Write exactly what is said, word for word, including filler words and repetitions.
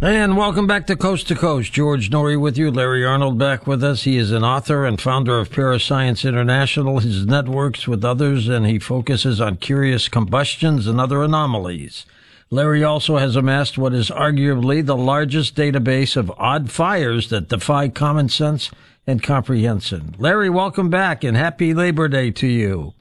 And welcome back to Coast to Coast. George Norrie with you. Larry Arnold back with us. He is an author and founder of Parascience International. His networks with others, and he focuses on curious combustions and other anomalies. Larry also has amassed what is arguably the largest database of odd fires that defy common sense and comprehension. Larry, welcome back, and happy Labor Day to you.